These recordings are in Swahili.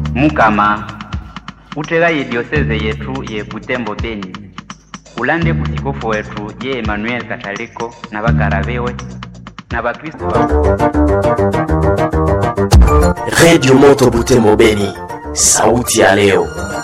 Mukama utega diocese yetu ye Butembo Beni ulande kusikofu wetu ye Emmanuel Kataliko na bakarabewe na bakristo Radio Moto Butembo Beni, sauti ya leo.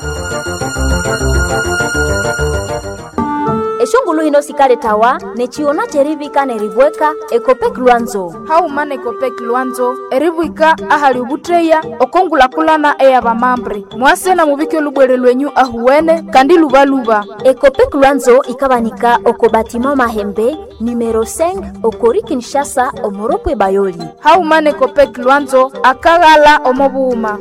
Eshongulu hino sikale tawa nechiona cherivika neribweka ekopek Luanzo. Haumane ekopek Luanzo eribwika ahali ubutreya okongula kulana eya bamambre. Mwase na mubike lubwere lwenyu ahuwene kandi lubaluba. Ekopek Luanzo ikabanika okobatima Mahembe numero 5 okori Kinshasa omoropwe Bayoli. Haumane ekopek Luanzo akagala omobuuma.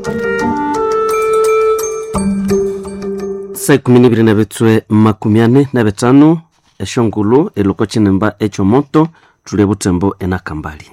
Sekumini birina betwe makumiane na betano eshongulu eloko chinemba echo moto tule Butembo enakambali.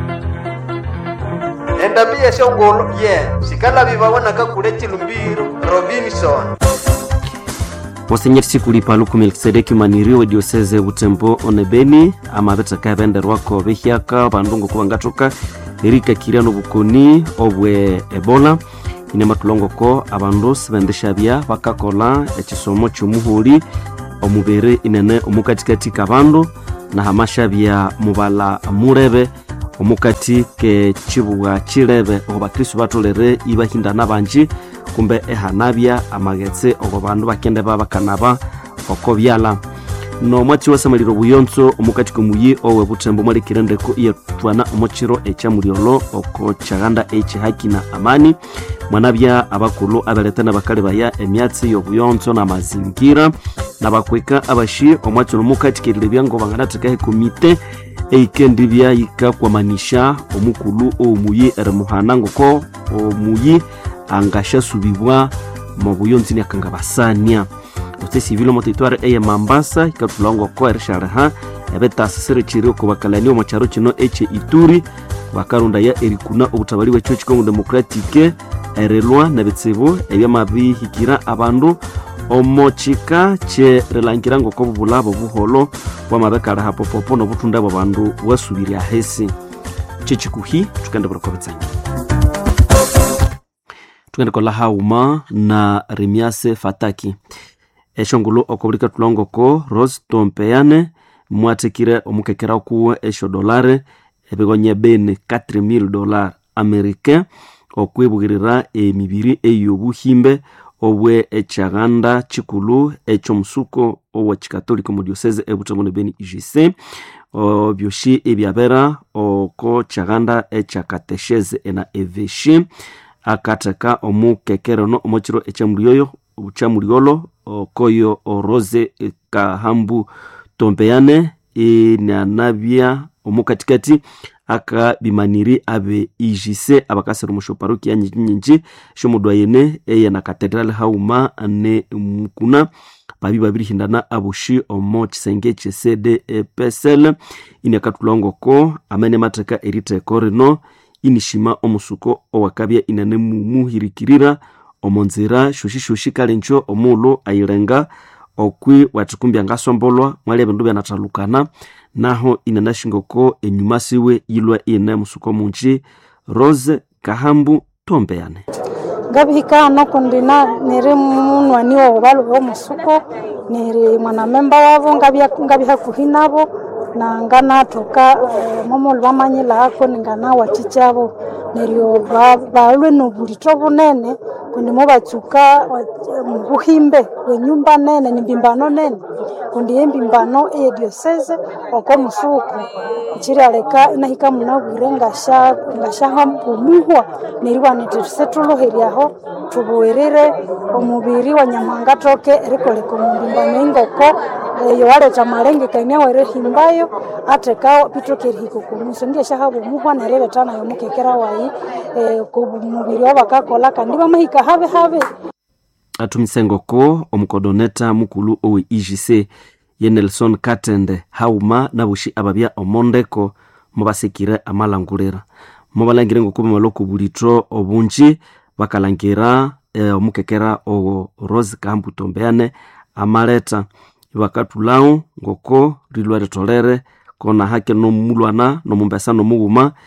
Endabi eshongulu sikala bibawona kakule chilumbiro Robinson. Monseigneur Sikuli Luku Melkisedeki maniriwe diocese Butembo onebeni amabeta kabenderwa ko behiaka bandungo kubangatoka Erika Kiriano Bukoni obwe Ebola ine matulongo ko abandu sebendeshabya bakakola ekisomo cyumuhuri omubere inene omukatikati kabandu na hamashabya mubala murebe omukati ke chibuwa chirebe obakristo batolere ibahinda nabanji kumbe ehanabya amagetse obo bandu bakende babakanaba okobyala no mwati wasamaliro buyonzo omukati komuyi owe Butembo muri kirendeko iyatwana omochiro echamuriolo oko chaganda haki na amani mwanabya abakulu abaletana bakale baya emyatsi yobuyonzo na mazingira nabakweka abashi omwati omukati kiribyango banganateka komite eikendibya yikakwamanisha omukulu omuyi eremuhana ngoko omuyi angasha subibwa mu buyonzi nyakangabasania utesi vilo motitware eye Mambasa ikatulongo ko ersharaha ebeta sesere chiri ko bakalani mu cyaro kino eche Ituri bakarunda ya erikuna obutabali wecho Congo Democratique erelwa na betsebo ebyamabi hikira abandu omochika che relangirango ko bubulabo buholo bwamabekara hapo popo no butunda babandu wasubiri ahesi chichikuhi tukende burokobetsanga tukende ko lahauma na Remiase Fataki eshongulu okobulika tulongo ko Rose Tompeane mwatekire omukekera ku esho dolare ebigonye bene $4,000 Americain okwibugirira emibiri eyobuhimbe obwe echaganda chikulu echo musuko owa chikatolika mu diocese ebutambo Beni IGC obyoshi ebyabera oko chaganda echakatesheze ena eveshi akataka omukekero no omochiro echamuriyoyo uchamuriolo koyo Rose Kahambu Tompeane inanabia omukatikati aka bimaniri abe IGC abakasero mushoparuki ya nyinji shomudwayene eya na katedral hauma ne mukuna babi babiri hindana abushi omo kisenge CDPSL inakatulongo ko amene mateka erite korino inishima omusuko owakabya inane muhirikirira omonzira shoshi kalencho omulo ayirenga okwi watikumbya ngasombolwa mwali abandu banatalukana naho inanashingoko enyuma siwe yilwa ine musuko munchi Rose Kahambu Tompeane ngabihika no kundina nere munwani wo balu musuko nere mwana memba wabo ngabiha kuhinabo na ngana toka momo lwamanyila ako ngana wachichabo neryo balwe no bulito bunene kundi mobatsuka mubuhimbe wenyumba nene nimbimbano nene kundi embimbano e diocese oko musuko chiraleka inahika munabwire ngasha muhwa neriwa netisetuluheriaho tubuwerere omubiri wa nyamanga toke erikoleko mbimbano ingoko yo waleta malenge kaine were himbayo ateka pitokeri kumuso ndiye shahabu muhwa nerere tana yo mukekera wayi ko mubiri wabakakola kandi bamahika habe atumisengo ko omukodoneta mukulu owe IGC ye Nelson Katende hauma nabushi ababya omondeko mubasekire amalangurira mubalangire ngokuba maloko bulitro obunji bakalangira omukekera o Rose Kahambu Tompeane amaleta bakatulao ngoko rilware tolere kona hake no mulwana no mumbesa no muguma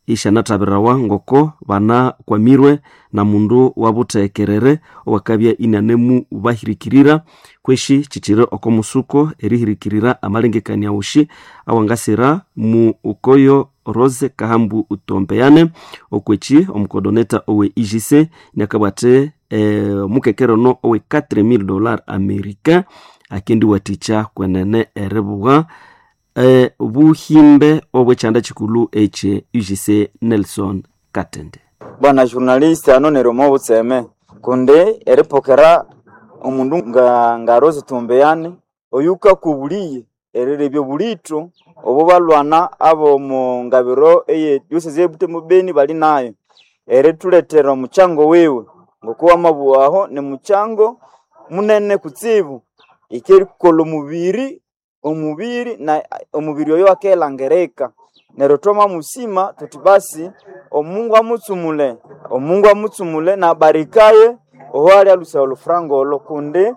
ishanathabirawa ngoko bana kwamirwe na mundu wabutekerere owakabya inanemu bahirikirira kweshi chichire okomusuko erihirikirira amalengekania ushi awangasira mu ukoyo Rose Kahambu utombeyane okwechi omukodoneta owe IGC nyakabate mukekero no owe $4,000 Amerika akendi waticha kwenene erebuga buhimbe obwechanda chikulu eche UGC Nelson Katende. Bwana journaliste anonero mobutseme kunde erepokera omundu nga Rose Tombeyane oyuka kubuliye ererebyo bulito obo balwana abo mu ngabiro eye diocese Butembo Beni bali nayo eretuletera muchango wewe ngokuwa mabuaho ne muchango munene kutsibu ikeri kolo omubiri na omubiri oyo akelangereka nerotoma musima tutibasi omungu amutsumule na barikaye ohali alusalo frangolo kunde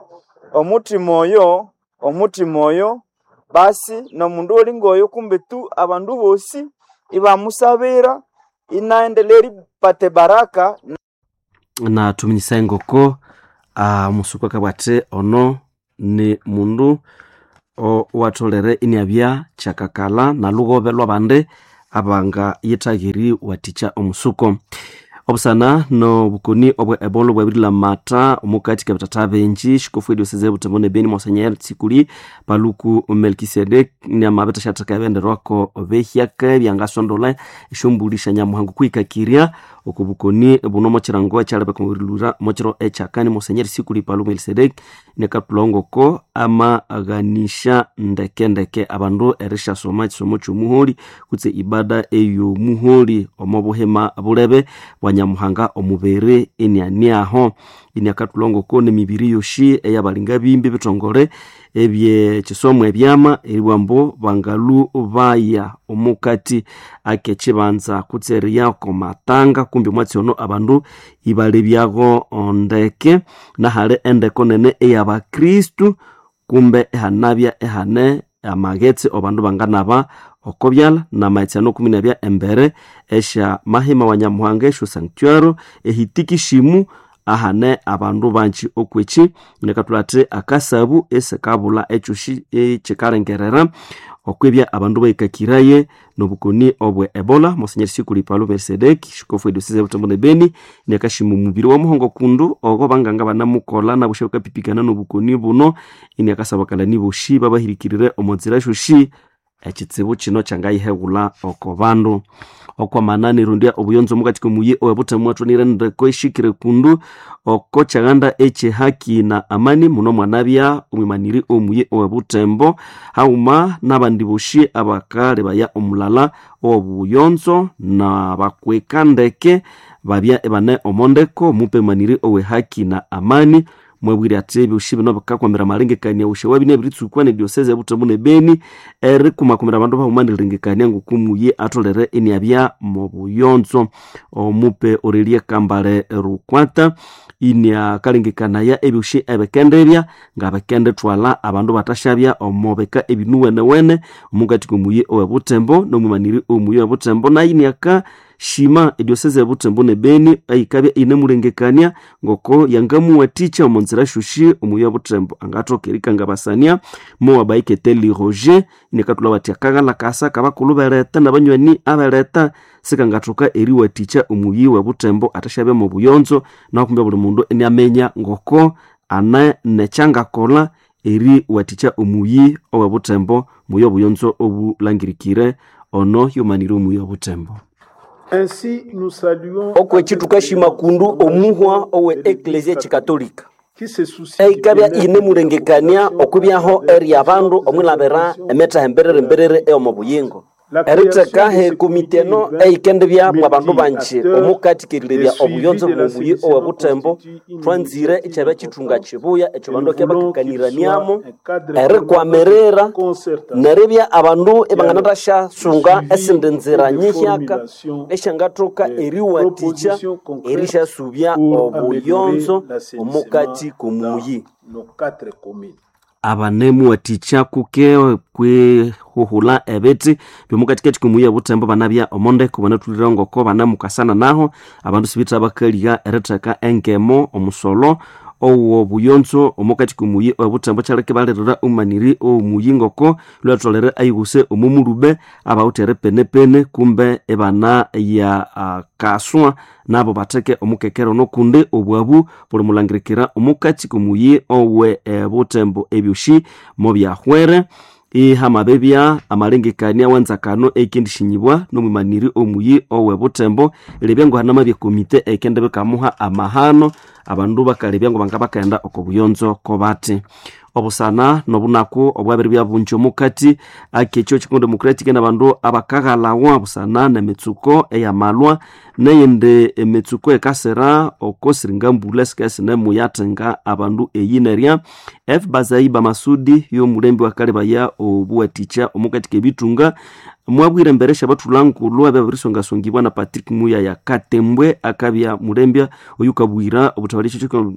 omutimoyo basi no mundu olingoyo kumbe tu abandu bosi ibamusabira inaendeleri pate baraka na tuminyisa ngoko musuko kabate ono ni mundu o watolere inyabya chakakala na lugobe lwabande abanga yitagiri waticha omusuko obusana no bukoni obwe ebolo bwabirila mata omukati kabitata benji shikofu diocese Butembo Beni Monseigneur Tsikuli Paluku Melkisedek nyamabeta shataka benderwako obehyaka byangasondola ishombulisha nyamuhangu kwikakiria okubukoni bunomo chirango cyalebe kumurulura mochiro echakani Monseigneur Tsikuli Paluku Melkisedek nekatulongoko ama aganisha ndeke abandu erisha soma chisomo cyumuholi kutse ibada eyo muholi omobuhema bulebe nyamuhanga omubere enianiaho inyakatulongoko nemibiri yoshi eyabalinga bimbi bitongole ebye chisomo ebyama eriwambo bangalu baya omukati akechibanza kutseria komatanga kumbi mwatsiono abandu ibalebyago ondeke na hale endeko nene eyabakristu kumbe ehanabya ehane amagetse obandu banganaba okobyala na maitsano 10 embere esha mahema wanyamuhange sho sanctuary ehitikishimu ahane abandu banchi okwechi nekatulate akasabu esekabula echushi echikarengerera okwebya abandu baikakiraye nobukoni obwe Ebola Monseigneur Tsikuli Paluku Melkisedek shikofu diocese Butembo Beni nekashimu mubiri wa muhongo kundu ogo banganga banamukola na bushoka pipikana nobukoni buno inyakasabakala niboshi babahirikirire omonzira shoshi echitsibu chino changayihegula oko bandu okwa manani rundia obuyonzo mukati komuye obutemwa atonire ndeko ishikire kundu oko chaganda eche haki na amani muno mwanabya omwimaniri omuye obutembo hauma nabandi boshi abakale baya omulala obuyonzo na bakwekandeke babya ebane omondeko mupe maniri owe haki na amani mwebwiri atebe ushibe no bakakwamira malengekania ushewa bine biritsukwa ne diocese Butembo Beni erikumakumira abandu bahumandilengekania ngokumuye atolere eniabya mu buyonzo omupe orelie kambale rukwata inia kalengekania ebyushi ebekendebya ngabekende twala abandu batashabya omobeka ebinuwene wene omugati komuye owe Butembo no mumaniri omuye owe Butembo na iniaka shima diocese Butembo Beni ayikabya inemulengekania ngoko yangamu waticha omonzira shushi omuya Butembo angatokerika ngabasania mo wabaike Teli Roger nekatula watyakagala kasa kabakulubereta nabanywani abereta sikangatoka eri waticha omuyi wa Butembo atashabe mu buyonzo na kumbe buli mundu eniamenya ngoko ana nechanga kola eri waticha omuyi wa Butembo muyo buyonzo obulangirikire ono humaniro muyo Butembo. Ainsi nous saluons okwechi tukashima kundu omuhwa owe eklesia chikatolika eikabya inemulengekania okubyaho eri abandu omwilabera emeta emberere eomobuyingo eriteka he komiteno eikendebya mwabandu banchi omukati kirilebya obuyonzo bwomuyi owe Butembo twanzire ichabe chitunga chibuya echo bandu kebakakaniraniamo erikwamerera neribya abandu ebanganatasha sunga esindenzera nyihyaka eshangatoka eriwaticha erisha subya obuyonzo omukati komuyi. abanemu waticha kuke kwe huhula ebeti byomukatikati kumuya butembo banabya omonde kubona tulirongo ko banamukasana naho abandu sibita bakaliga eretaka engemo omusolo owo buyonzo omukati kumuyi obutembo cyaleke balerera umaniri omuyingoko lwatolere ayibuse omumurube abautere penepene kumbe ebana ya kaswa nabo bateke omukekero no kunde obwabu buli mulangirikira omukati kumuyi owe butembo ebyoshi mo byahwere ihamabebya amalengekania wanzakano ekindishinyibwa nomwimaniri omuyi owe butembo lebyango hanama bya komite ekendebe kamuha amahano abandu bakalebyango bangabakaenda okobuyonzo kobati obusana nobunaku obwabiri byabunjo mukati akecho chikondo democratic n'abandu abakagalawa busana nemitsuko eyamalwa neyende emitsuko ekasera okosiringambula skesi nemuyatenga abandu eyineria bazaiba masudi yo mulembi wakaleba ya obuwaticha omukati kebitunga mwabwire mberesha batulangulwa babirisonga songibwa na Patrick Muya ya Katembwe akabya mulembya oyukabwira obutawalisho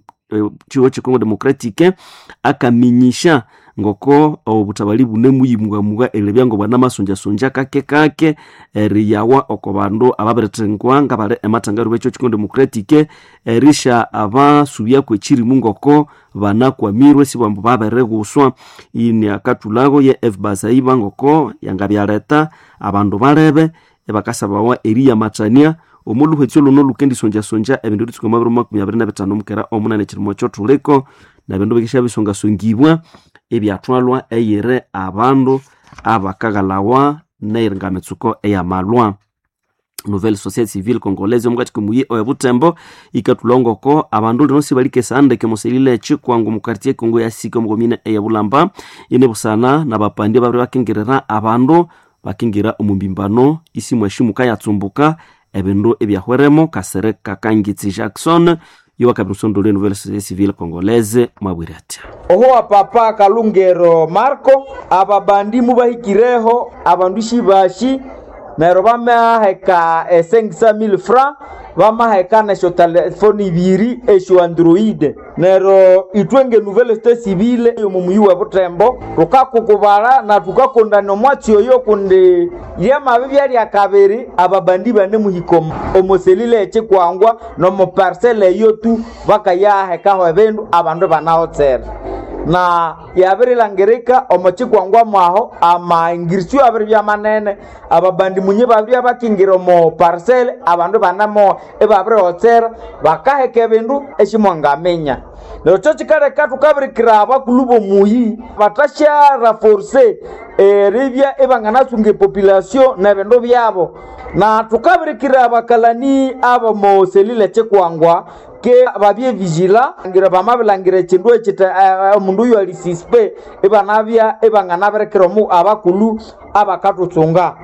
chiwo chikongo democratique akaminyisha ngoko obutabali bune muyimuga elebyango bana masonja kake riyawa okobandu ababeretengwa ngabale ematangaro becho chikongo democratique risha abasubya kwechiri mungoko bana kwa mirwe sibambo babereguswa ini akatulago ye bazaiba ngoko yangabyaleta abandu balebe ebakasabawa eriya matania omulu hwetsolo no lukendi sonja ebindu ritsuko mabiro 25 mukera omunane kirimo cyo tuleko na bindu bikisha bisonga songibwa ebyatwalwa eyire abandu abakagalawa neiringametsuko eyamalwa Nouvelle Société Civile Congolaise omukati kumuye obutembo ikatulongoko abandu lino sibalike sande ke muselile chikwangu mukartie Kongo ya sika mugomine eyabulamba ine busana nabapandi babiri bakingirira abandu bakingira omumbimbano isi mwashimuka yatsumbuka ebindu ebyahweremo kasereka kangitsi Jackson yo akabirusondo le Nouvelle Société Civile Congolaise mabwirati oho papa Kalungero Marco ababandi mubahikireho abandu shibashi nero bamaheka 500,000 francs bamaheka na telefoni ibiri esho Android nero itwenge Nouvelle Société Civile yo mumuyiwa butembo rukakukubara na tukakondana omwatsi oyo kunde yema bibyali akabiri ababandi bane muhikomo omoselile echikwangwa no mo parcelle yotu bakayaheka ho ebindu abandu banahotsera na yabirilangirika omochikwangwa mwaho amaingirisyo abiri byamanene ababandi munye babiri abakingira mo parcelle abandu banamo ebabiri hotsera bakaheka ebindu eshimwangamenya lero chochikareka tukabirikira abakulubo muyi batasha raforce ribya ebanganasunge population na bendo byabo na tukabirikira abakalani abo mo selile chekwangwa ke babye vigila ngira bamabilangira chindu echita mundu yo alisispe ebanabya ebanganabirekero mu abakulu abakatutsunga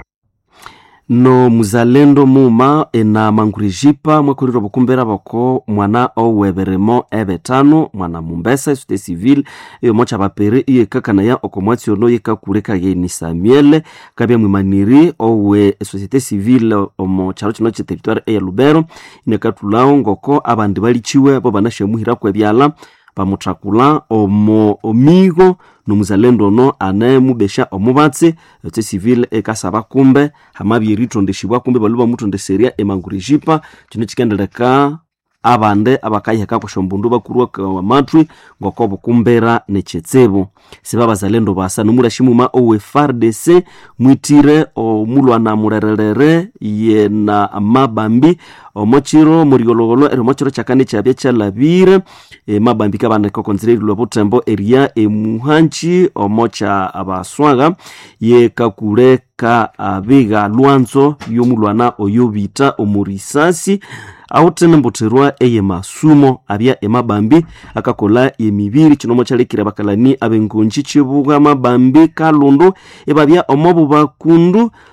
no muzalendo muma ena mangurijipa mwakuliro bukumbera bako mwana oweberemo ebetano mwana mumbesa Société Civile iyo mocha bapere iye kakana ya okomwatsi ono yekakureka yeni Samuel kabya mwimaniri owe Société Civile omo charo chino che territoire ya Lubero inekatulao ngoko abandi balichiwe bo banashemuhira kwebyala pamutakula omigo no muzalendo no anemubesha omubatse Société Civile ekasaba kumbe hamabyerithondeshibwa kumbe baluba mutondeseria emangurijipa kino kikendeleka abande abakayiheka kushombundu bakurwa kwa matwi ngoko bukumbera nechetsebo siba bazalendo basa numurashimuma owe FARDC mwitire omulwana murerere yena mabambi omochiro muriologolo eromochiro chakane chabye chalabire mabambi kabane kokonzire lwobutembo area emuhanchi omocha abaswaga yekakureka abiga lwanzo yomulwana oyobita omurisasi autene mboterwa eye masumo abya emabambi akakola emibiri kinomo chalekira bakalani abengonji chibuga mabambi kalundu ebabya omobu bakundu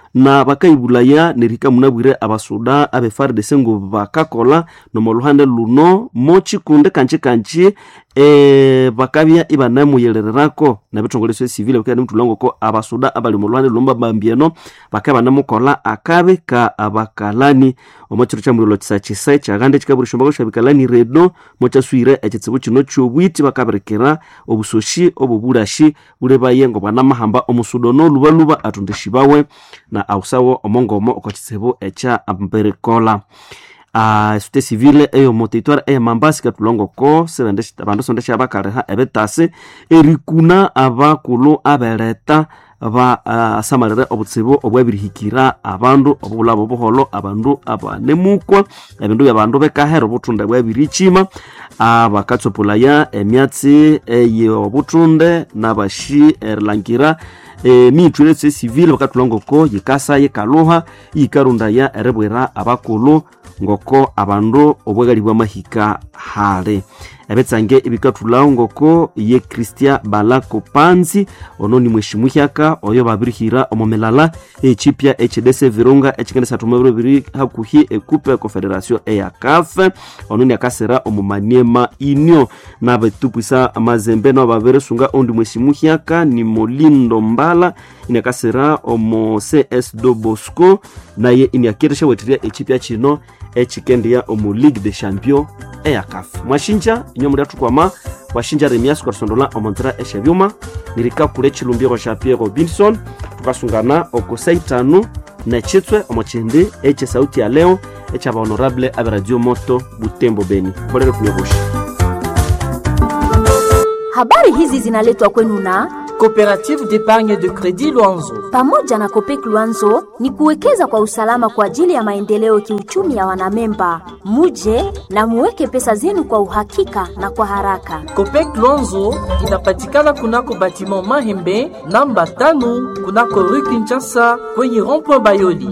na bakaibulaya nerika munabwire abasoda abe FARDC ngo bakakola no moluhande luno mochikunde kanchi bakabya ibana muyererako na bitongoleswe civile bakandi mutulongo ko abasoda abali moluhande lumba bambieno bakabana mukola akabe ka abakalani omachiro cha mulilo chisa chagande chikaburisho mbago shabikalani redo mochaswire echitsibu chino chobwiti bakaberekera obusoshi obuburashi bulebaye ngo bana mahamba omusudono lubaluba atundeshibawe na ausawo omongomo okachitsebo echa amberekola sute civile eyo motitoire mambasi katulongo ko sebendesha abandu sondesha bakare ebetase erikuna abakulu abeleta ba samarere obutsibo obwabirihikira abandu obulabo boholo abandu abanemukwa ebindu byabandu bekahero butunde bwabirichima abakatsopulaya emyatsi eyo butunde nabashi erlangira mitwire tse civile bakatulongo ko yikasa yikaluha yikarunda ya erebwera abakulu ngoko abandu obwegalibwa mahika hale ebetsange ibikatulongo ko ye Christian Balako Panzi ononi mwishimuhyaka oyo babirihira omomelala echipya HDC Virunga echikendesa tumabiro biri hakuhi ekupe confederation ya CAF ononi akasera omumaniema inyo na betupisa amazembe no baberesunga ondi mwishimuhyaka ni Molindo Mbala inakasera omo CS do Bosco naye iniakiresha wetiria echipya chino echikendia omu Ligue des Champions ya CAF mwashinja inyomuri atukwama washinja Remias kwa sondola omontera eshabyuma nirika kule chilumbiro cha Pierre Robinson tukasungana okosaitanu na chitwe omochende eche sauti ya leo echa ba honorable aba Radio Moto Butembo Beni bolero kunyoboshi. Habari hizi zinaletwa kwenu na Coopérative d'épargne de crédit Luanzo. Pamoja na Copec Luanzo ni kuwekeza kwa usalama kwa ajili ya maendeleo kiuchumi ya wanamemba. Muje na muweke pesa zenu kwa uhakika na kwa haraka. Copec Luanzo inapatikana kunako batiment Mahembe namba 5 kunako rue Kinshasa kwenye rond-point Bayoli.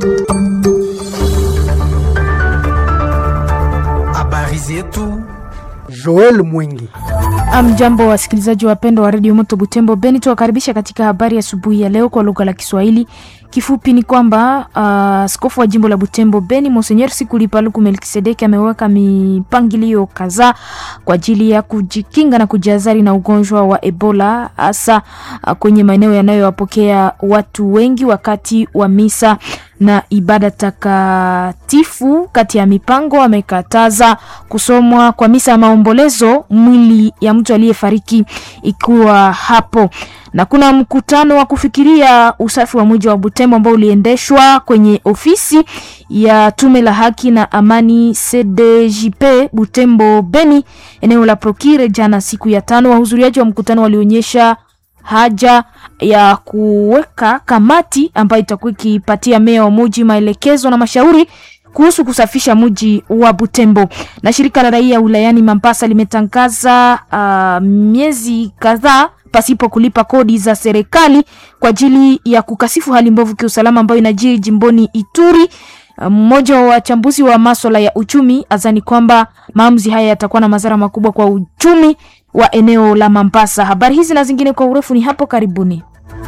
Habari zetu Joel Mwingi. Amjambo wasikilizaji wapendwa wa Radio Moto Butembo Beni, tuwakaribisha katika habari asubuhi ya leo kwa lugha la Kiswahili. Kifupi ni kwamba askofu wa jimbo la Butembo Beni Monseigneur Sikuli Paluku Melkisedeki ameweka mipangilio kadhaa kwa ajili ya kujikinga na kujihadhari na ugonjwa wa Ebola, hasa kwenye maeneo yanayowapokea watu wengi wakati wa misa na ibada takatifu. Kati ya mipango amekataza kusomwa kwa misa ya maombolezo mwili ya mtu aliyefariki ikiwa hapo. Na kuna mkutano wa kufikiria usafi wa mji wa Butembo ambao uliendeshwa kwenye ofisi ya Tume la Haki na Amani CDJP Butembo Beni eneo la Prokire jana siku ya 5. Wahudhuriaji wa mkutano walionyesha haja ya kuweka kamati ambayo itakuwa ikipatia meya wa mji maelekezo na mashauri kuhusu kusafisha mji wa Butembo. Na shirika la raia wilayani Mambasa limetangaza miezi kadhaa pasipo kulipa kodi za serikali kwa ajili ya kukasifu hali mbovu kiusalama ambayo inajiri jimboni Ituri. Mmoja wa wachambuzi wa masuala ya uchumi azani kwamba maamuzi haya yatakuwa na madhara makubwa kwa uchumi wa eneo la Mambasa. Habari hizi na zingine kwa urefu ni hapo karibuni.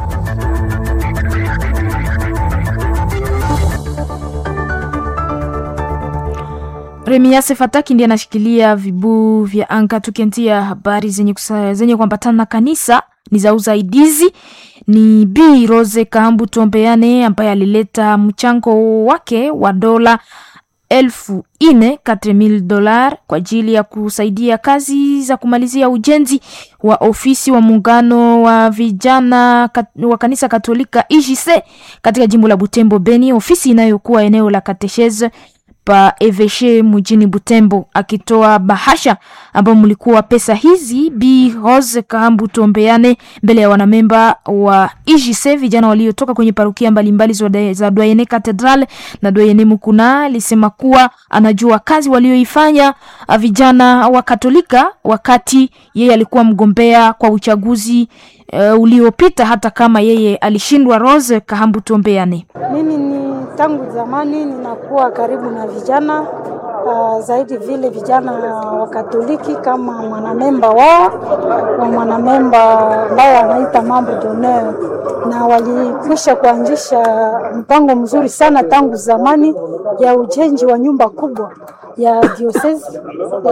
Remias Fataki ndiye anashikilia vibu vya anga. Tukianzia habari zenye kuambatana na kanisa ni za usaidizi. Ni Bi Rose Kahambu Tombeane ambaye alileta mchango wake wa dola 4,000 $4,000 kwa ajili ya kusaidia kazi za kumalizia ujenzi wa ofisi wa muungano wa vijana wa kanisa Katolika IJC katika jimbo la Butembo Beni, ofisi inayokuwa eneo la katechese pa Eveshe mjini Butembo. Akitoa bahasha ambao mlikuwa pesa hizi, Bi Rose Kahambu Tombeane mbele ya wanamemba wa IJC vijana waliotoka kwenye parokia mbalimbali za Doyene Cathedral na Doyene Mukuna, alisema kuwa anajua kazi walioifanya vijana wa Katolika wakati yeye alikuwa mgombea kwa uchaguzi uliopita, hata kama yeye alishindwa. Rose Kahambu Tombeane: mimi ni Tangu zamani ninakuwa karibu na vijana zaidi vile vijana wa Katoliki kama mwanamemba wao wa mwanamemba ambao wanaita mambo d'honneur, na walikwisha kuanzisha mpango mzuri sana tangu zamani ya ujenzi wa nyumba kubwa ya diocese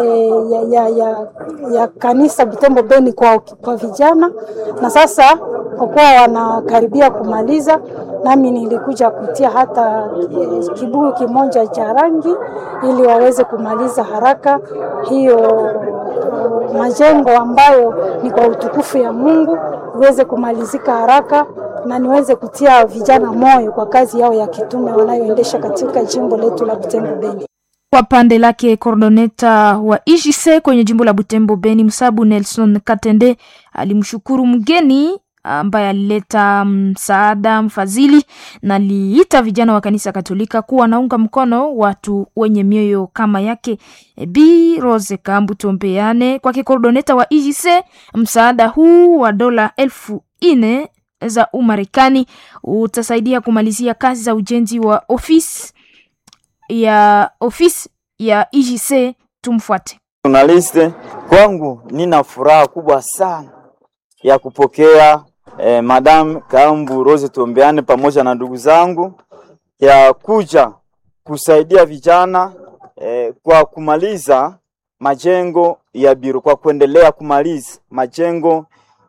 ya kanisa Butembo Beni kwa vijana, na sasa kwa kuwa wanakaribia kumaliza, nami nilikuja kutia hata kibuyu kimoja cha rangi ili waweze kumaliza haraka hiyo majengo ambayo ni kwa utukufu ya Mungu, iweze kumalizika haraka na niweze kutia vijana moyo kwa kazi yao ya kitume wanayoendesha katika jimbo letu la Butembo Beni. Kwa pande lake coordinator wa IJC kwenye jimbo la Butembo Beni Msabu Nelson Katende alimshukuru mgeni ambaye alileta msaada mfadhili na aliita vijana wa kanisa Katolika kuwa naunga mkono watu wenye mioyo kama yake. Bi Rose Kambuto Mbeane kwa coordinator wa IJC, msaada huu wa $4,000 za Umarekani utasaidia kumalizia kazi za ujenzi wa ofisi ya IJC. Tumfuate. Journaliste, kwangu nina furaha kubwa sana ya kupokea Madam Kambu Rose Tombeane pamoja na ndugu zangu ya kuja kusaidia vijana kwa kumaliza majengo ya biro, kwa kuendelea kumaliza majengo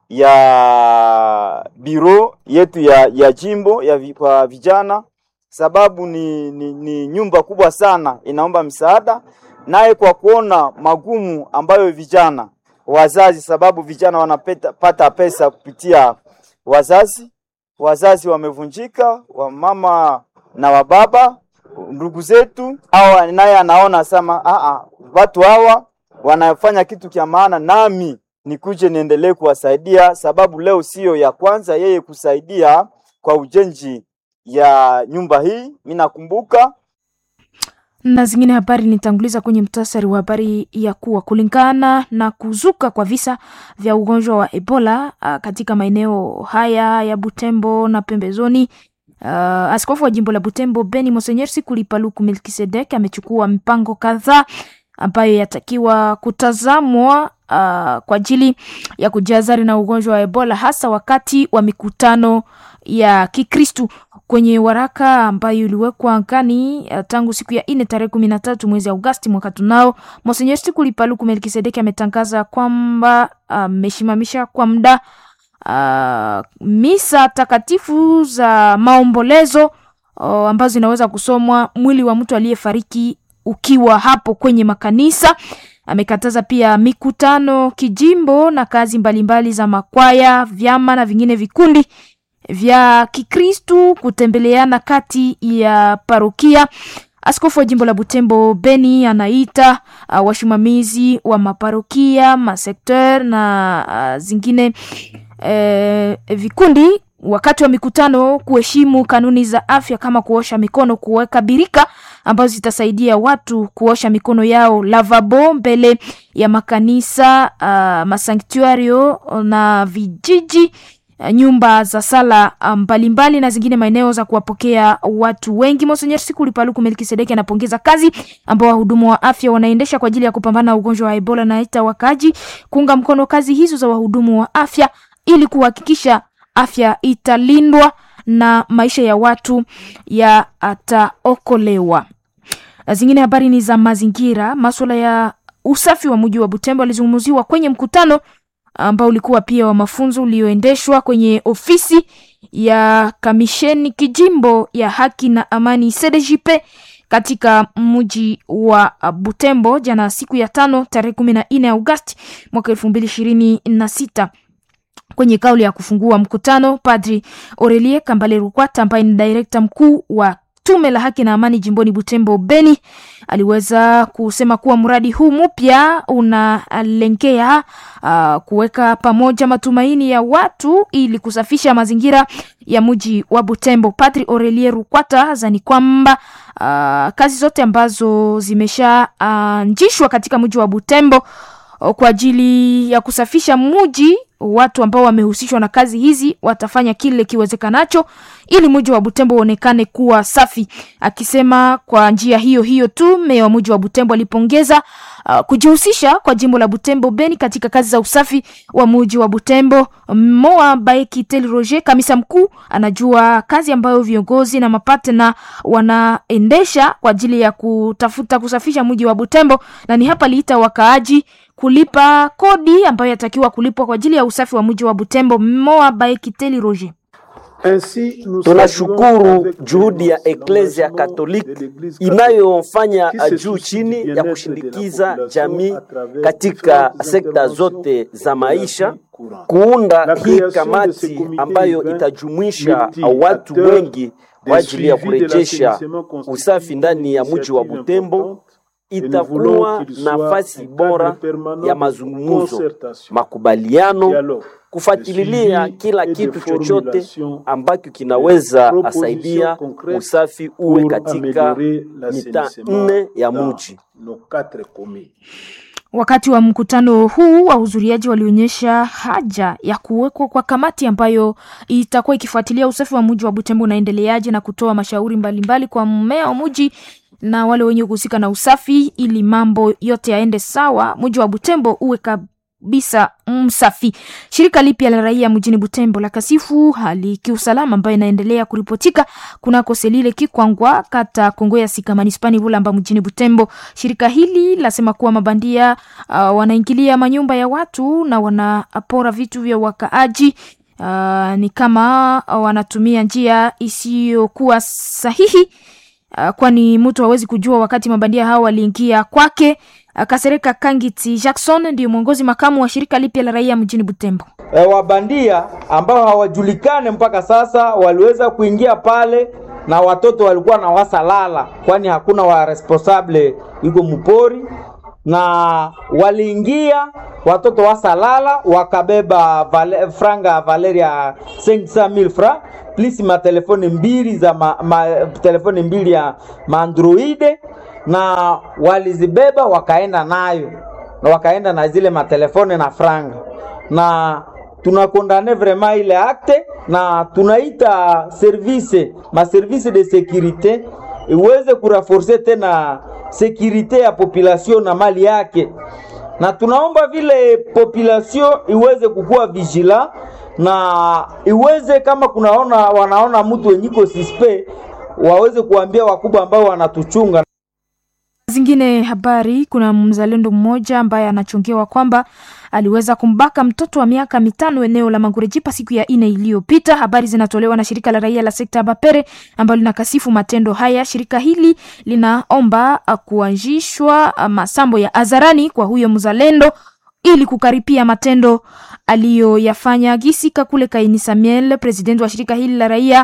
ya biro yetu ya jimbo kwa vijana, sababu ni nyumba kubwa sana, inaomba msaada. Naye kwa kuona magumu ambayo vijana wazazi, sababu vijana wanapata pesa kupitia wazazi wamevunjika, wa mama na wa baba, ndugu zetu hawa, naye anaona sama watu hawa wanafanya kitu kia maana, nami nikuje niendelee kuwasaidia, sababu leo sio ya kwanza yeye kusaidia kwa ujenzi ya nyumba hii. Mimi nakumbuka na zingine habari nitanguliza kwenye mtasari wa habari ya kuwa kulingana na kuzuka kwa visa vya ugonjwa wa Ebola katika maeneo haya ya Butembo na pembezoni, askofu wa jimbo la Butembo Beni Monseigneur Sikuli Paluku Melkisedek amechukua mipango kadhaa ambayo yatakiwa kutazamwa kwa ajili ya kujihadhari na ugonjwa wa Ebola, hasa wakati wa mikutano ya Kikristu. Kwenye waraka ambayo iliwekwa angani tangu siku ya 4 tarehe 13 mwezi Agosti mwaka tunao, Monseigneur Sikuli Paluku Melkisedek ametangaza kwamba ameshimamisha kwa muda misa takatifu za maombolezo ambazo zinaweza kusomwa mwili wa mtu aliyefariki ukiwa hapo kwenye makanisa. Amekataza pia mikutano kijimbo na kazi mbalimbali za makwaya, vyama na vingine vikundi vya Kikristu kutembeleana kati ya parokia. Askofu wa jimbo la Butembo Beni anaita washimamizi wa maparokia, masekter na zingine vikundi wakati wa mikutano kuheshimu kanuni za afya kama kuosha mikono, kuweka birika ambazo zitasaidia watu kuosha mikono yao, lavabo mbele ya makanisa, masanktuario na vijiji, nyumba za sala mbalimbali na zingine maeneo za kuwapokea watu wengi. Monseigneur Sikuli Paluku Melkisedeki anapongeza kazi ambao wahudumu wa afya wanaendesha kwa ajili ya kupambana na ugonjwa wa Ebola, na aita wakaji kuunga mkono kazi hizo za wahudumu wa afya ili kuhakikisha afya italindwa na maisha ya watu yataokolewa. Zingine habari ni za mazingira. Masuala ya usafi wa mji wa Butembo alizungumziwa kwenye mkutano ambao ulikuwa pia wa mafunzo ulioendeshwa kwenye ofisi ya kamisheni kijimbo ya haki na amani CDJP katika mji wa Butembo jana siku ya 5 tarehe 14 Agosti mwaka 2026. Kwenye kauli ya kufungua mkutano, Padri Aurelie Kambale Rukwata ambaye ni director mkuu wa tume la haki na amani jimboni Butembo Beni aliweza kusema kuwa mradi huu mpya unalengea kuweka pamoja matumaini ya watu ili kusafisha mazingira ya mji wa Butembo. Padri Aurelie Rukwata zani kwamba kazi zote ambazo zimeshaanzishwa katika mji wa Butembo kwa ajili ya kusafisha mji. Watu ambao wamehusishwa na kazi hizi watafanya kile kiwezekanacho ili mji wa Butembo uonekane kuwa safi. Akisema kwa njia hiyo tu, meya wa mji wa Butembo alipongeza kujihusisha kwa jimbo la Butembo Beni katika kazi za usafi wa mji wa Butembo. Moa Baeki Tel Roger, kamisa mkuu, anajua kazi ambayo viongozi na mapatena wanaendesha kwa ajili ya kutafuta kusafisha mji wa Butembo, na ni hapa liita wakaaji kulipa kodi ambayo yatakiwa kulipwa kwa ajili ya usafi wa mji wa Butembo. Moa Baeki Tel Roger: tunashukuru juhudi ya Eklezia Katoliki inayofanya juu chini ya kushindikiza jamii katika sekta zote za maisha, kuunda hii kamati ambayo itajumuisha watu wengi kwa ajili ya kurejesha usafi ndani ya mji wa Butembo. Itakuwa nafasi bora ya mazungumzo, makubaliano, kufuatilia kila kitu chochote ambacho kinaweza asaidia usafi uwe katika mitaa 4 ya mji. Wakati wa mkutano huu, wahudhuriaji walionyesha haja ya kuwekwa kwa kamati ambayo itakuwa ikifuatilia usafi wa mji wa Butembo unaendeleaje na kutoa mashauri mbalimbali kwa mmea wa mji na wale wenye kuhusika na usafi ili mambo yote yaende sawa, mji wa Butembo uwe kabisa msafi. Shirika lipya la raia mjini Butembo la kasifu hali kiusalama ambayo inaendelea kuripotika kunako Selile Kikwangwa kata Kongo ya Sika manispani Bulamba mjini Butembo. Shirika hili lasema kuwa mabandia wanaingilia manyumba ya watu na wanapora vitu vya wakaaji. Ni kama wanatumia njia isiyokuwa sahihi, kwani mtu hawezi kujua wakati mabandia hao waliingia kwake. Kasereka Kangiti Jackson ndiye mwongozi makamu wa shirika lipya la raia mjini Butembo. Wabandia ambao hawajulikane mpaka sasa waliweza kuingia pale na watoto walikuwa na wasalala, kwani hakuna wa responsable yuko mpori, na waliingia watoto wasalala wakabeba franga Valeria 500,000 francs plus matelefoni mbili za telefoni mbili ya Android, na walizibeba wakaenda nayo na wakaenda na zile matelefoni na franga, na tunakondane vraiment ile acte, na tunaita service de sécurité iweze kurenforcer tena sécurité ya population na mali yake, na tunaomba vile population iweze kukua vigilant na iweze kama wanaona mtu wenyiko suspect waweze kuambia wakubwa ambao wanatuchunga. Zingine habari, kuna mzalendo mmoja ambaye anachongewa kwamba aliweza kumbaka mtoto wa miaka 5 eneo la Mangurejipa siku ya 4 iliyopita. Habari zinatolewa na shirika la raia la sekta Bapere ambalo linakasifu matendo haya. Shirika hili linaomba kuanzishwa masambo ya hadharani kwa huyo mzalendo ili kukaripia matendo aliyoyafanya. Gisi Kakule Kaini Samuel, president wa shirika hili la raia,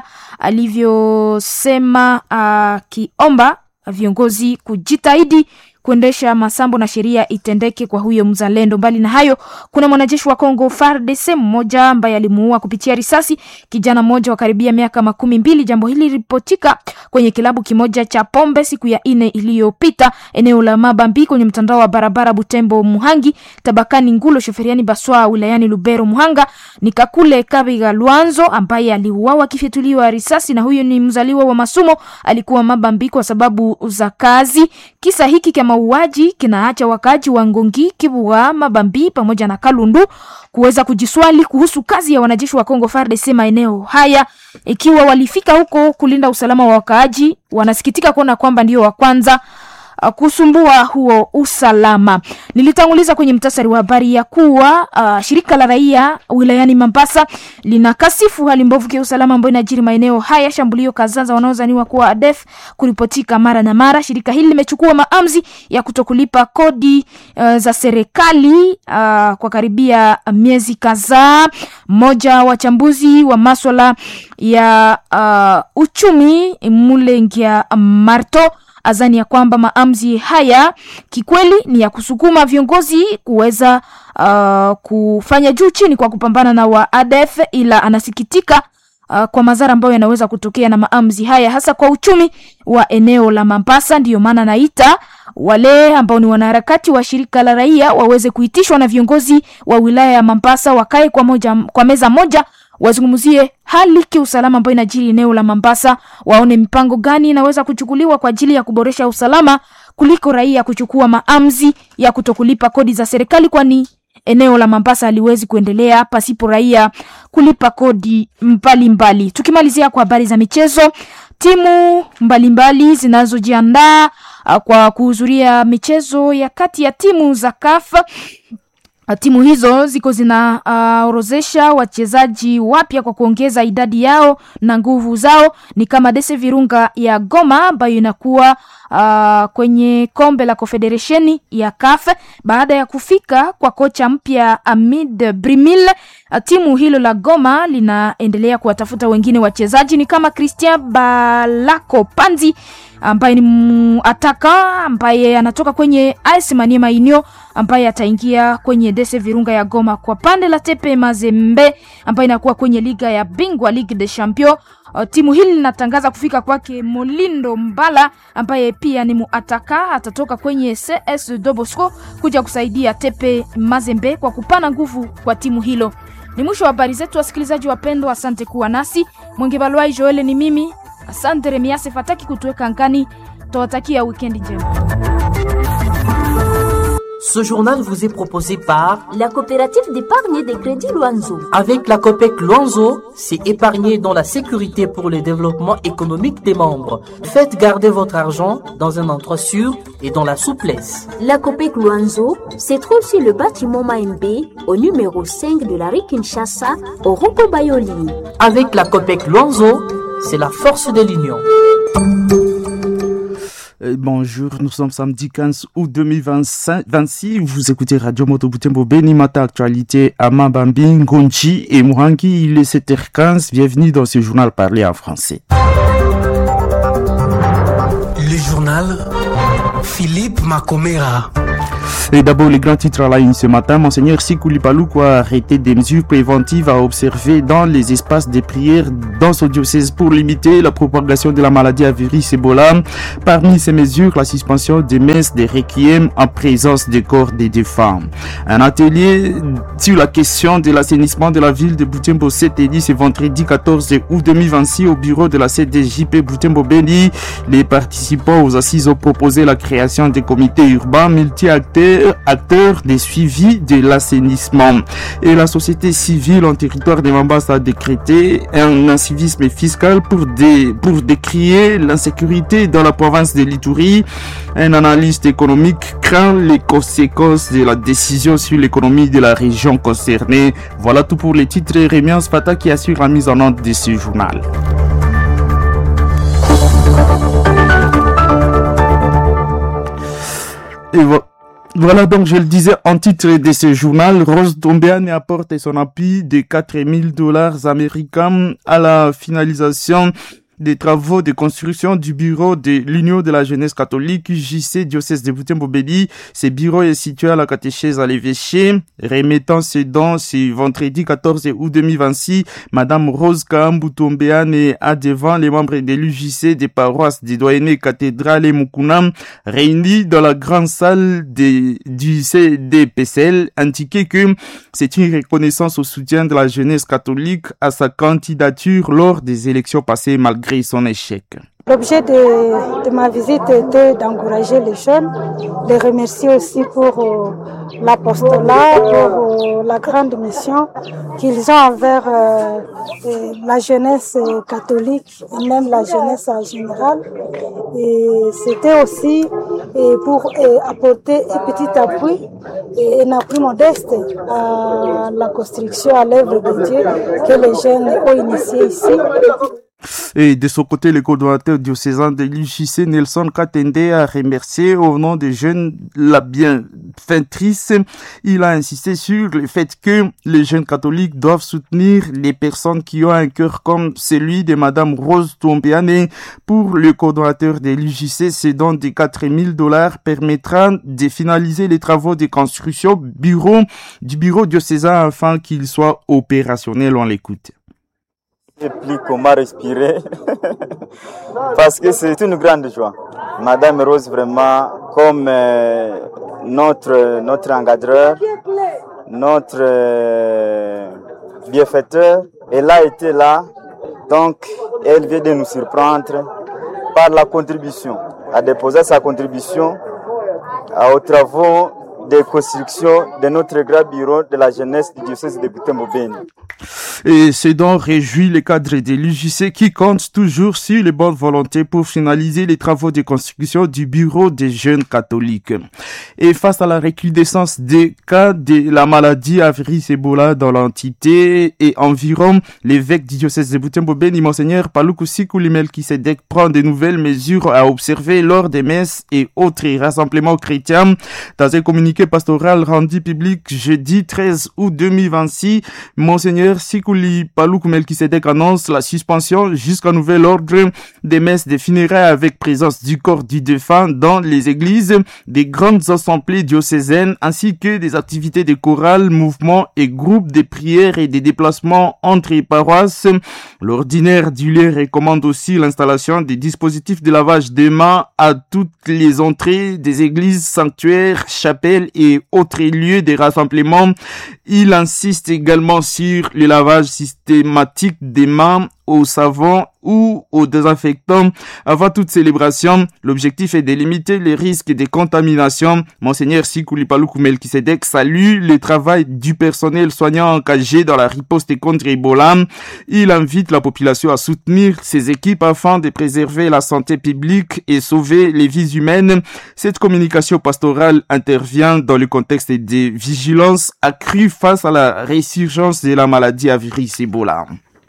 alivyosema kiomba viongozi kujitahidi kuendesha masambo na sheria itendeke kwa huyo mzalendo. Mbali na hayo, kuna mwanajeshi wa Kongo FARDC mmoja ambaye alimuua kupitia risasi kijana mmoja wa karibia miaka 12. Jambo hili ripotika kwenye kilabu kimoja cha pombe siku ya 4 iliyopita eneo la Mabambi kwenye mtandao wa barabara Butembo Muhangi tabakani Ngulo Sheferiani Baswa wilayani Lubero. Muhanga ni Kakule Kabiga Luanzo ambaye aliuawa kifyatuliwa risasi, na huyo ni mzaliwa wa Masumo, alikuwa Mabambi kwa sababu za kazi. Kisa hiki kama mauaji kinaacha wakaji wa Ngongi, Kibuga, Mabambi pamoja na Kalundu kuweza kujiswali kuhusu kazi ya wanajeshi wa Kongo FARDC maeneo haya, ikiwa walifika huko kulinda usalama wa wakaaji. Wanasikitika kuona kwamba ndio wa kwanza kusumbua huo usalama. Nilitanguliza kwenye mtasari wa habari ya kuwa shirika la raia wilayani Mambasa linakasifu hali mbovu ya usalama ambayo inajiri maeneo haya. Shambulio kadhaa za wanaozaniwa kuwa ADF kuripotika mara na mara. Shirika hili limechukua maamuzi ya kutokulipa kodi za serikali kwa karibia miezi kadhaa. Mmoja wa wachambuzi wa masuala ya uchumi Mulengia Marto azani ya kwamba maamuzi haya kikweli ni ya kusukuma viongozi kuweza kufanya juu chini kwa kupambana na wa ADF, ila anasikitika kwa madhara ambayo yanaweza kutokea na maamuzi haya, hasa kwa uchumi wa eneo la Mambasa. Ndiyo maana naita wale ambao ni wanaharakati wa shirika la raia waweze kuitishwa na viongozi wa wilaya ya Mambasa, wakae kwa meza moja, wazungumzie hali kiusalama ambayo inajiri eneo la Mambasa, waone mipango gani inaweza kuchukuliwa kwa ajili ya kuboresha usalama kuliko raia kuchukua maamuzi ya kutokulipa kodi za serikali, kwani eneo la Mambasa haliwezi kuendelea pasipo raia kulipa kodi mbalimbali. Tukimalizia kwa habari za michezo, timu mbalimbali zinazojiandaa kwa kuhudhuria michezo ya kati ya timu za CAF. Timu hizo ziko zinaorozesha wachezaji wapya kwa kuongeza idadi yao na nguvu zao, ni kama DC Virunga ya Goma ambayo inakuwa kwenye kombe la Confederation ya CAF baada ya kufika kwa kocha mpya Amid Brimil. Timu hilo la Goma linaendelea kuwatafuta wengine wachezaji, ni kama Christian Balako Panzi ambaye ni ataka ambaye anatoka kwenye AS Maniema Union ambaye ataingia kwenye DC Virunga ya Goma. Kwa pande la TP Mazembe ambaye inakuwa kwenye liga ya bingwa, Ligue des Champions, timu hili linatangaza kufika kwake Molindo Mbala ambaye pia ni muataka, atatoka kwenye CS Dobosco kuja kusaidia TP Mazembe kwa kupana nguvu kwa timu hilo. Ni mwisho wa habari zetu, wasikilizaji wapendwa, asante kuwa nasi. Mwenge Balwai Joel ni mimi. Asante Remiase Fataki kutuweka angani. Tawatakia weekend njema. Ce journal vous est proposé par la coopérative d'épargne et de crédit Luanzo. Avec la COPEC Luanzo, c'est épargner dans la sécurité pour le développement économique des membres. Faites garder votre argent dans un endroit sûr et dans la souplesse. La COPEC Luanzo se trouve sur le bâtiment Maembe au numéro 5 de la rue Kinshasa au Roko Bayoli. Avec la COPEC Luanzo, c'est la force de l'union. Bonjour, nous sommes samedi 15 août 2026. Vous écoutez Radio Moto Butembo Beni, Mata Actualité à Mabambi, Ngonchi et Mouhangi. Il est 7h15. Bienvenue dans ce journal parlé en français. Le journal Philippe Macomera. Et d'abord, les grands titres à la une ce matin. Monseigneur Sikuli Paluku a arrêté des mesures préventives à observer dans les espaces de prière dans son diocèse pour limiter la propagation de la maladie à virus Ebola. Parmi ces mesures, la suspension des messes des requiem en présence des corps des défunts. Un atelier sur la question de l'assainissement de la ville de Butembo s'est tenu ce vendredi 14 août 2026 au bureau de la CDJP Butembo Beni. Les participants aux assises ont proposé la création des comités urbains multi-acteurs des suivis de l'assainissement. Et la société civile en territoire de Mambasa a décrété un incivisme fiscal pour décrier l'insécurité dans la province de l'Ituri. Un analyste économique craint les conséquences de la décision sur l'économie de la région concernée. Voilà tout pour les titres. Rémiance Fata qui assure la mise en ordre de ce journal. Et voilà donc, je le disais en titre de ce journal, Rose Tombeane apporte son appui de $4,000 américains à la finalisation des travaux de construction du bureau de l'Union de la jeunesse catholique JC diocèse de Butembo Beni. Ce bureau est situé à la catéchèse à l'évêché. Remettant ses dons ce vendredi 14 août 2026, Madame Rose Kaambu Tombeane a devant les membres de l'UJC des paroisses des doyennés cathédrales et Mukunam réunis dans la grande salle du CDPCL indiqué que c'est une reconnaissance au soutien de la jeunesse catholique à sa candidature lors des élections passées malgré son échec. L'objet de ma visite était d'encourager les jeunes, les remercier aussi pour l'apostolat, pour la grande mission qu'ils ont envers la jeunesse catholique et même la jeunesse en général. Et c'était aussi pour apporter un petit appui et un appui modeste à la construction, à l'œuvre de Dieu que les jeunes ont initié ici. Et de son côté, le coordonnateur diocésain de l'UJC, Nelson Katende, a remercié au nom des jeunes la bienfaitrice. Il a insisté sur le fait que les jeunes catholiques doivent soutenir les personnes qui ont un cœur comme celui de Madame Rose Tombeane. Pour le coordonnateur de l'UJC, ces dons de $4,000 permettra de finaliser les travaux de construction du bureau diocésain afin qu'il soit opérationnel. On l'écoute. Je sais plus comment respirer parce que c'est une grande joie. Madame Rose, vraiment, comme notre encadreur, notre bienfaiteur, elle a été là, donc elle vient de nous surprendre par la contribution, a déposé sa contribution aux travaux de construction de notre grand bureau de la jeunesse du diocèse de Butembo-Beni. Et c'est donc réjouit les cadres de l'UJC qui comptent toujours sur les bonnes volontés pour finaliser les travaux de construction du bureau des jeunes catholiques. Et face à la recrudescence des cas de la maladie à virus Ebola dans l'entité et environ, l'évêque du diocèse de Butembo-Beni, Monseigneur Paluku Sikuli Melkisedek, prend de nouvelles mesures à observer lors des messes et autres rassemblements chrétiens. Dans un communiqué pastoral rendu public jeudi 13 août 2026, Monseigneur Sikuli Paluku Melkisedek annonce la suspension jusqu'à nouvel ordre des messes de funérailles avec présence du corps du défunt dans les églises, des grandes assemblées diocésaines ainsi que des activités de chorales, mouvements et groupes de prières et des déplacements entre paroisses. L'ordinaire du lieu recommande aussi l'installation des dispositifs de lavage des mains à toutes les entrées des églises, sanctuaires, chapelles et autres lieux de rassemblement. Il insiste également sur le lavage systématique des mains au savon ou au désinfectant avant toute célébration. L'objectif est de limiter les risques de contamination. Monseigneur Sikuli Paluku Melkisedek salue le travail du personnel soignant engagé dans la riposte contre Ebola. Il invite la population à soutenir ces équipes afin de préserver la santé publique et sauver les vies humaines. Cette communication pastorale intervient dans le contexte de vigilance accrue face à la résurgence de la maladie à virus Ebola.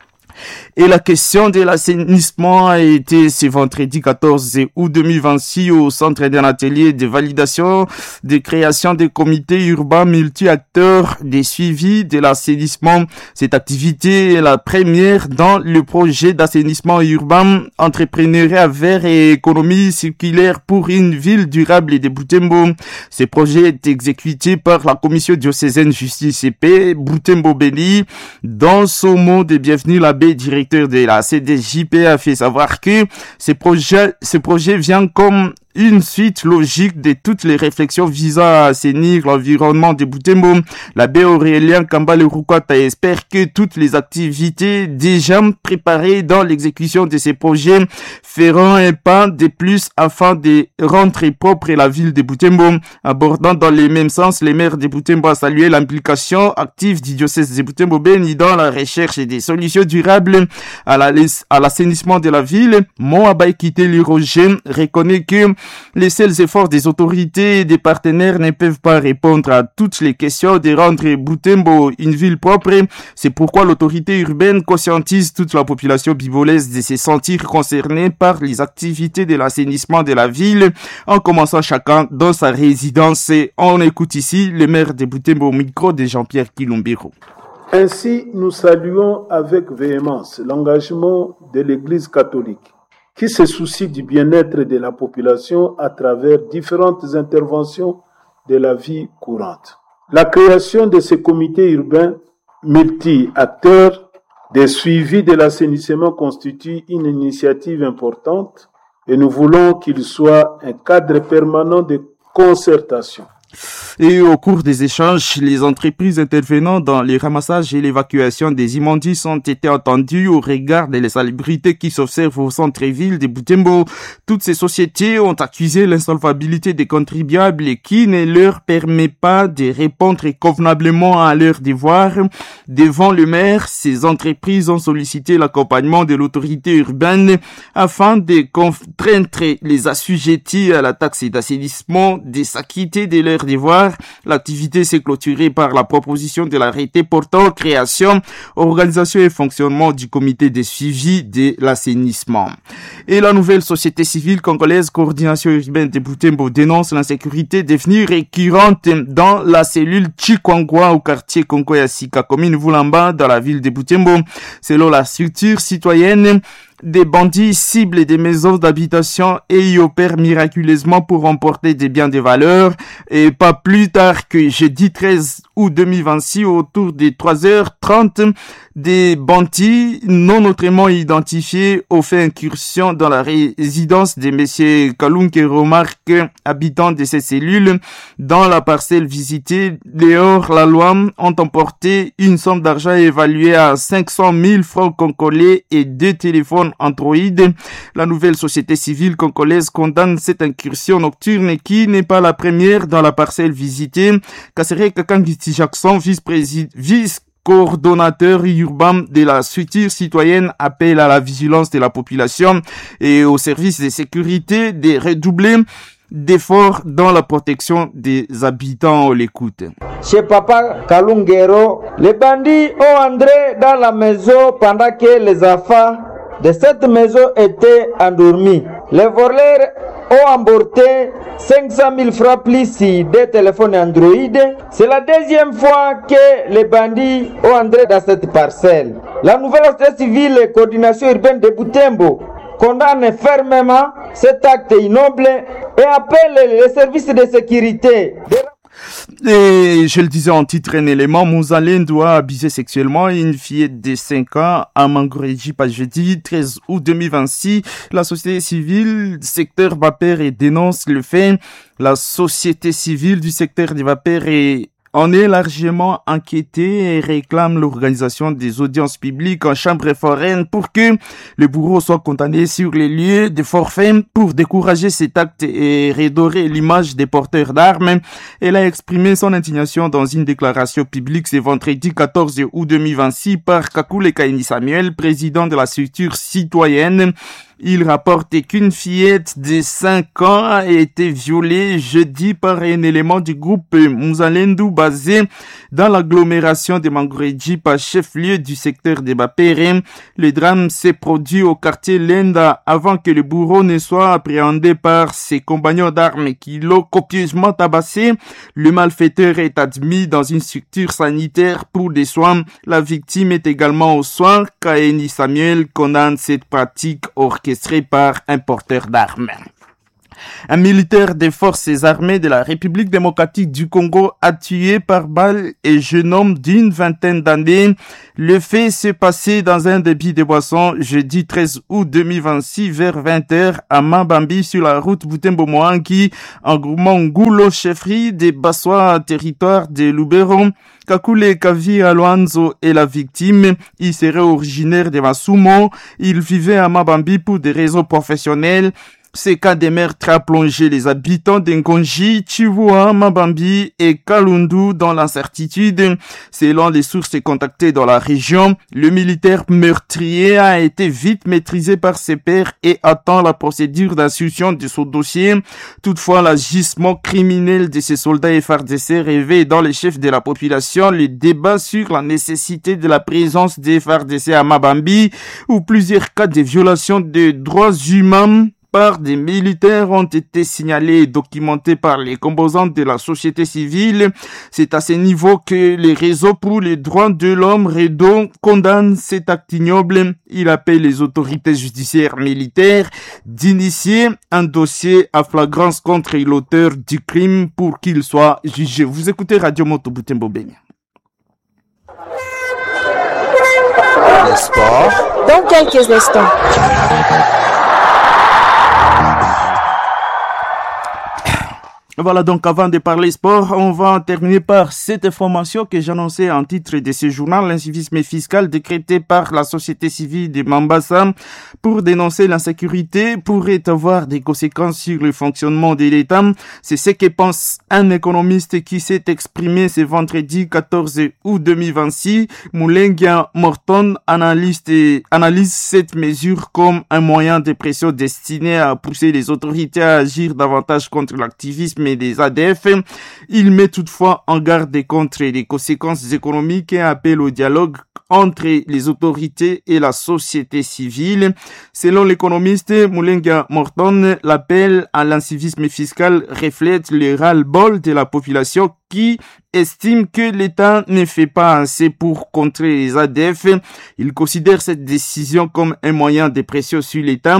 Et la question de l'assainissement a été ce vendredi 14 août 2026 au centre d'un atelier de validation de création des comités urbains multi-acteurs de suivi de l'assainissement. Cette activité est la première dans le projet d'assainissement urbain, entrepreneuriat vert et économie circulaire pour une ville durable de Butembo. Ce projet est exécuté par la commission diocésaine justice et paix Butembo-Beni. Dans son mot de bienvenue, l'abbé directeur de la CDJP a fait savoir que ce projet vient comme une suite logique de toutes les réflexions visant à assainir l'environnement de Butembo. L'abbé Aurélien Kambale-Rukwata espère que toutes les activités déjà préparées dans l'exécution de ces projets feront un pas de plus afin de rendre propre la ville de Butembo. Abordant dans le même sens, le maire de Butembo a salué l'implication active du diocèse de Butembo-Beni dans la recherche des solutions durables à l'assainissement de la ville. Moabai Kiteli-Roger reconnaît que les seuls efforts des autorités et des partenaires ne peuvent pas répondre à toutes les questions de rendre Butembo une ville propre. C'est pourquoi l'autorité urbaine conscientise toute la population bibolaise de se sentir concernée par les activités de l'assainissement de la ville, en commençant chacun dans sa résidence. Et on écoute ici le maire de Butembo au micro de Jean-Pierre Kilumbiro. Ainsi, nous saluons avec véhémence l'engagement de l'Église catholique, qui se soucie du bien-être de la population à travers différentes interventions de la vie courante. La création de ces comités urbains multi-acteurs de suivi de l'assainissement constitue une initiative importante et nous voulons qu'il soit un cadre permanent de concertation. Et au cours des échanges, les entreprises intervenant dans les ramassages et l'évacuation des immondices ont été entendues au regard de l'insalubrité qui s'observe au centre-ville de Butembo. Toutes ces sociétés ont accusé l'insolvabilité des contribuables qui ne leur permet pas de répondre convenablement à leurs devoirs. Devant le maire, ces entreprises ont sollicité l'accompagnement de l'autorité urbaine afin de contraindre les assujettis à la taxe d'assainissement de s'acquitter de leurs devoirs. L'activité s'est clôturée par la proposition de l'arrêté portant création, organisation et fonctionnement du comité de suivi de l'assainissement. Et la nouvelle société civile congolaise Coordination urbaine de Butembo dénonce l'insécurité devenue récurrente dans la cellule Chikwangwa au quartier Konkoya Sika, commune Vulamba, dans la ville de Butembo. Selon la structure citoyenne, Des bandits ciblent des maisons d'habitation et y opèrent miraculeusement pour emporter des biens de valeur. Et pas plus tard que jeudi 13 août 2026, autour des 3h30, des bandits non autrement identifiés ont fait incursion dans la résidence de messieurs Kalunkero Mark, habitants de ces cellules. Dans la parcelle visitée, les hors-la-loi ont emporté une somme d'argent évaluée à 500 000 francs congolais et 2 téléphones Android. La nouvelle société civile congolaise condamne cette incursion nocturne qui n'est pas la première dans la parcelle visitée. Kassere Kakangiti Jackson, vice-coordonnateur urbain de la structure citoyenne, appelle à la vigilance de la population et aux services de sécurité de redoubler d'efforts dans la protection des habitants. On l'écoute. Chez Papa Kalungero, les bandits ont entré dans la maison pendant que les enfants de cette maison étaient endormis. Les voleurs ont emporté 500 000 francs plus des téléphones Android. C'est la deuxième fois que les bandits ont entré dans cette parcelle. La nouvelle société civile et coordination urbaine de Butembo condamne fermement cet acte ignoble et appelle les services de sécurité. Et je le disais en titre, un élément, Mouzalendo a abusé sexuellement une fillette de 5 ans à Mangoreji, pas jeudi 13 août 2026. La société civile secteur Vapeur dénonce le fait. La société civile du secteur des Vapeur en est largement inquiété et réclame l'organisation des audiences publiques en chambre foraine pour que le bourreau soit condamné sur les lieux de forfait pour décourager cet acte et redorer l'image des porteurs d'armes. Elle a exprimé son indignation dans une déclaration publique ce vendredi 14 août 2026 par Kakule Kaini Samuel, président de la structure citoyenne. Il rapporte qu'une fillette de 5 ans a été violée jeudi par un élément du groupe Mouzalendo basé dans l'agglomération de Mangoreji, par chef-lieu du secteur de Bapere. Le drame s'est produit au quartier Lenda avant que le bourreau ne soit appréhendé par ses compagnons d'armes qui l'ont copieusement tabassé. Le malfaiteur est admis dans une structure sanitaire pour des soins. La victime est également aux soins. Kaini Samuel condamne cette pratique orchestrée par un porteur d'armes. Un militaire des forces armées de la République démocratique du Congo a tué par balle un jeune homme d'une vingtaine d'années. Le fait s'est passé dans un débit de boissons jeudi 13 août 2026 vers 20h à Mabambi sur la route Butembo-Moangi en groupement Ngoulo, chefferie des Bassois, territoire de Lubero. Kakule Kavi Alonzo est la victime. Il serait originaire de Masumo. Il vivait à Mabambi pour des raisons professionnelles. Ces cas de meurtre a plongé les habitants d'Ngonji, Chivoua, Mabambi et Kalundu dans l'incertitude. Selon les sources contactées dans la région, le militaire meurtrier a été vite maîtrisé par ses pairs et attend la procédure d'instruction de son dossier. Toutefois, l'agissement criminel de ces soldats FARDC réveille dans les chefs de la population le débat sur la nécessité de la présence des FARDC à Mabambi, où plusieurs cas de violation des droits humains par des militaires ont été signalés et documentés par les composantes de la société civile. C'est à ce niveau que les réseaux pour les droits de l'homme REDO condamnent cet acte ignoble. Il appelle les autorités judiciaires militaires d'initier un dossier à flagrance contre l'auteur du crime pour qu'il soit jugé. Vous écoutez Radio Moto Butembo Beni. Le sport dans quelques instants. Voilà, donc avant de parler sport, on va terminer par cette information que j'annonçais en titre de ce journal, l'incivisme fiscal décrété par la société civile de Mambasa pour dénoncer l'insécurité pourrait avoir des conséquences sur le fonctionnement de l'État. C'est ce que pense un économiste qui s'est exprimé ce vendredi 14 août 2026. Moulengia Morton analyse cette mesure comme un moyen de pression destiné à pousser les autorités à agir davantage contre l'activisme mais des ADF. Il met toutefois en garde contre les conséquences économiques et appelle au dialogue entre les autorités et la société civile. Selon l'économiste Moulenga Morton, l'appel à l'incivisme fiscal reflète le ras-le-bol de la population qui estime que l'État ne fait pas assez pour contrer les ADF. Il considère cette décision comme un moyen de pression sur l'État.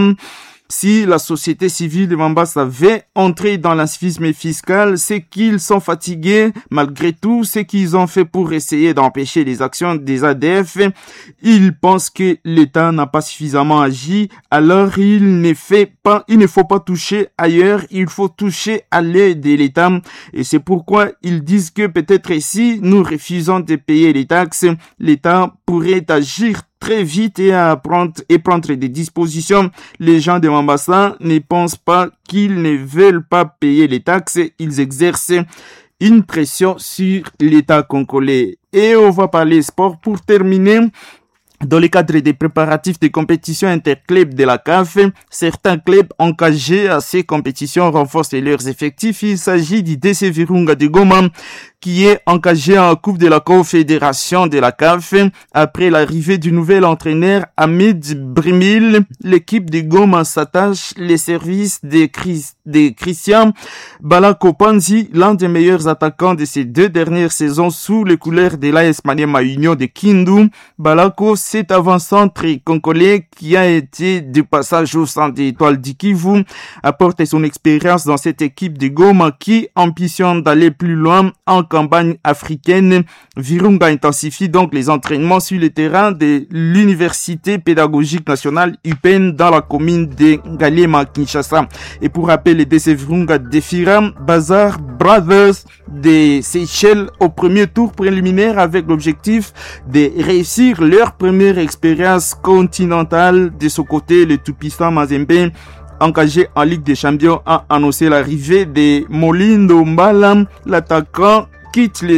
Si la société civile de Mambasa avait entré dans l'incivisme fiscal, c'est qu'ils sont fatigués malgré tout ce qu'ils ont fait pour essayer d'empêcher les actions des ADF. Ils pensent que l'État n'a pas suffisamment agi, alors il ne faut pas toucher ailleurs, il faut toucher à l'aide de l'État. Et c'est pourquoi ils disent que peut-être si nous refusons de payer les taxes, l'État pourrait agir très vite et prendre des dispositions. Les gens de Mambasa ne pensent pas qu'ils ne veulent pas payer les taxes. Ils exercent une pression sur l'État congolais. Et on va parler sport pour terminer. Dans le cadre des préparatifs des compétitions interclubs de la CAF, certains clubs engagés à ces compétitions renforcent leurs effectifs. Il s'agit du DC Virunga de Goma, qui est engagé en Coupe de la Confédération de la CAF. Après l'arrivée du nouvel entraîneur Hamid Brimil, l'équipe de Goma s'attache les services de Christian Balako Panzi, l'un des meilleurs attaquants de ces 2 dernières saisons sous les couleurs de l'AS Maniema Union de Kindu. Balako, cet avant-centre congolais qui a été de passage au centre des Étoiles du Kivu, apporte son expérience dans cette équipe de Goma qui ambitionne d'aller plus loin en campagne africaine. Virunga intensifie donc les entraînements sur le terrain de l'Université pédagogique nationale UPEN dans la commune de Ngaliema, Kinshasa. Et pour rappeler, les DC Virunga défiera Bazar Brothers des Seychelles au premier tour préliminaire avec l'objectif de réussir leur première expérience continentale. De ce côté, le tout-puissant Mazembe, engagé en Ligue des Champions, a annoncé l'arrivée de Molindo Mbala. L'attaquant quitte le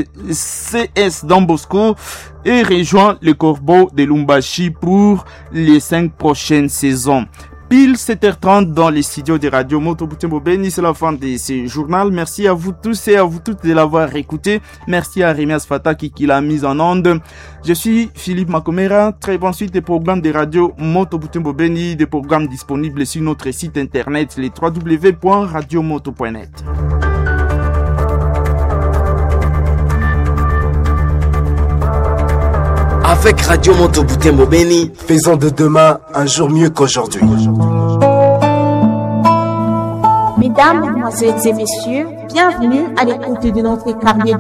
CS Don Bosco et rejoint le Corbeau de Lumbashi pour les 5 prochaines saisons. Pile 7h30 dans les studios de Radio Moto Butembo Beni, c'est la fin de ce journal. Merci à vous tous et à vous toutes de l'avoir écouté. Merci à Rémias Fataki qui l'a mise en onde. Je suis Philippe Makomera. Très bonne suite des programmes de Radio Moto Butembo Beni, des programmes disponibles sur notre site internet, les www.radiomoto.net. Avec Radio Moto Butembo Beni, faisons de demain un jour mieux qu'aujourd'hui. Mesdames, Mesdemoiselles et Messieurs, bienvenue à l'écoute de notre carnet